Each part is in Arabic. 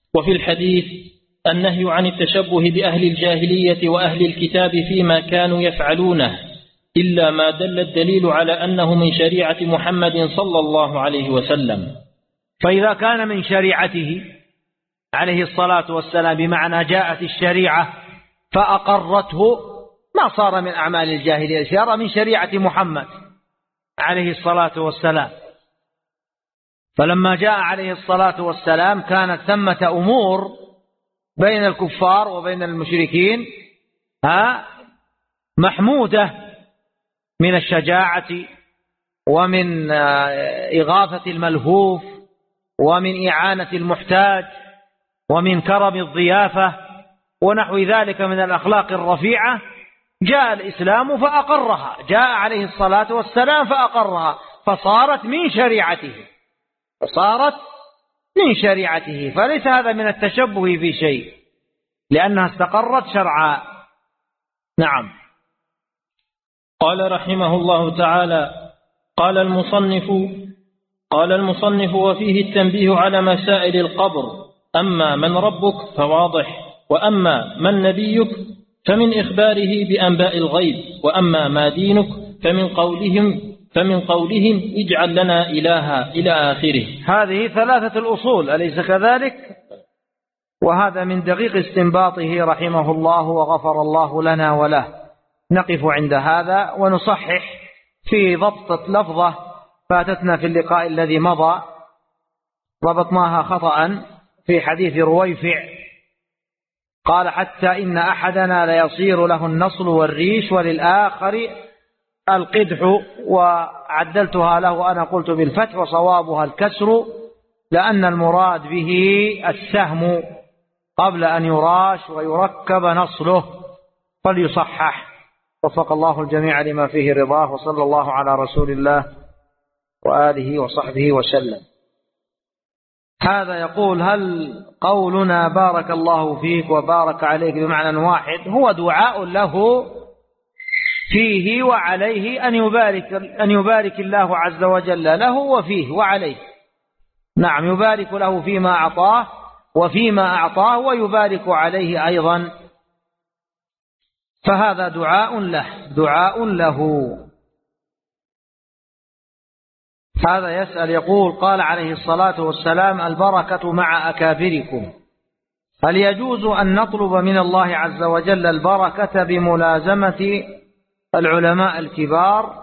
وفي الحديث النهي عن التشبه بأهل الجاهلية وأهل الكتاب فيما كانوا يفعلونه إلا ما دل الدليل على أنه من شريعة محمد صلى الله عليه وسلم. فإذا كان من شريعته عليه الصلاة والسلام بمعنى جاءت الشريعة فأقرته ما صار من أعمال الجاهلية، صار من شريعة محمد عليه الصلاة والسلام. فلما جاء عليه الصلاة والسلام كانت ثمة أمور بين الكفار وبين المشركين محمودة من الشجاعة ومن إغاثة الملهوف ومن إعانة المحتاج ومن كرم الضيافة ونحو ذلك من الأخلاق الرفيعة. جاء الإسلام فأقرها، جاء عليه الصلاة والسلام فأقرها، فصارت من شريعته، فليس هذا من التشبه في شيء لأنها استقرت شرعا. نعم. قال رحمه الله تعالى: قال المصنف وفيه التنبيه على مسائل القبر. أما من ربك فواضح، وأما من نبيك فمن إخباره بأنباء الغيب، وأما ما دينك فمن قولهم اجعل لنا إلها إلى آخره. هذه ثلاثة الأصول، أليس كذلك؟ وهذا من دقيق استنباطه رحمه الله وغفر الله لنا وله. نقف عند هذا ونصحح في ضبطة لفظة فاتتنا في اللقاء الذي مضى، ضبطناها خطأ في حديث رويفع، قال: حتى إن أحدنا ليصير له النصل والريش وللآخر القدح، وعدلتها له أنا قلت بالفتح وصوابها الكسر، لأن المراد به السهم قبل أن يراش ويركب نصله، فليصحح. وفق الله الجميع لما فيه رضاه، وصلى الله على رسول الله وآله وصحبه وسلم. هذا يقول: هل قولنا بارك الله فيك وبارك عليك بمعنى واحد هو دعاء له فيه وعليه أن يبارك الله عز وجل له وفيه وعليه؟ نعم، يبارك له فيما أعطاه وفيما أعطاه ويبارك عليه أيضا، فهذا دعاء له. هذا يسأل يقول: قال عليه الصلاة والسلام: البركة مع أكابركم. هل يجوز أن نطلب من الله عز وجل البركة بملازمة العلماء الكبار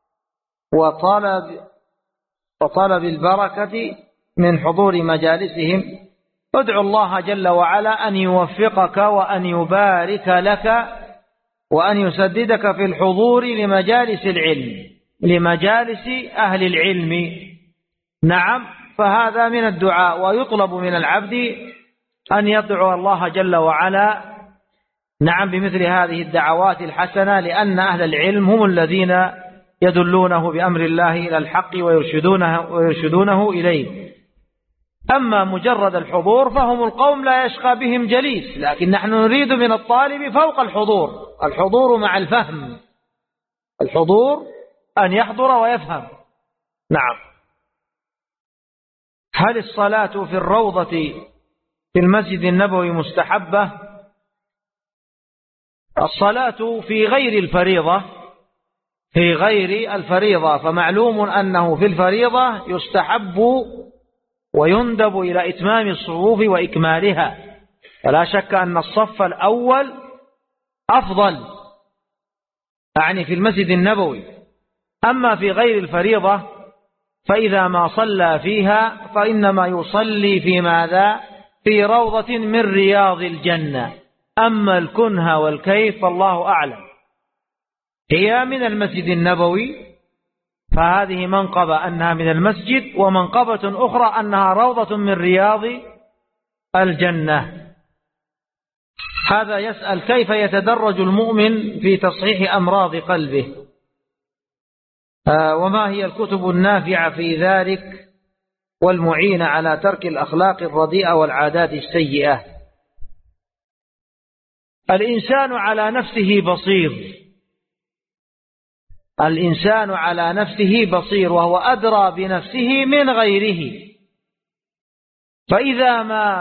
وطلب البركة من حضور مجالسهم؟ ادعو الله جل وعلا أن يوفقك وأن يبارك لك وأن يسددك في الحضور لمجالس العلم، لمجالس أهل العلم. نعم، فهذا من الدعاء، ويطلب من العبد أن يدعو الله جل وعلا نعم بمثل هذه الدعوات الحسنة، لأن أهل العلم هم الذين يدلونه بأمر الله إلى الحق ويرشدونه إليه. أما مجرد الحضور فهم القوم لا يشقى بهم جليس، لكن نحن نريد من الطالب فوق الحضور مع الفهم، الحضور أن يحضر ويفهم. نعم. هل الصلاة في الروضة في المسجد النبوي مستحبة؟ الصلاة في غير الفريضة فمعلوم أنه في الفريضة يستحب ويندب إلى إتمام الصفوف وإكمالها، فلا شك أن الصف الأول أفضل، يعني في المسجد النبوي. أما في غير الفريضة فإذا ما صلى فيها فإنما يصلي في ماذا؟ في روضة من رياض الجنة. أما الكنه والكيف فالله أعلم. هي من المسجد النبوي، فهذه منقبة أنها من المسجد، ومنقبة أخرى أنها روضة من رياض الجنة. هذا يسأل: كيف يتدرج المؤمن في تصحيح أمراض قلبه؟ وما هي الكتب النافعة في ذلك والمعينة على ترك الأخلاق الرديئة والعادات السيئة؟ الإنسان على نفسه بصير، وهو أدرى بنفسه من غيره. فإذا ما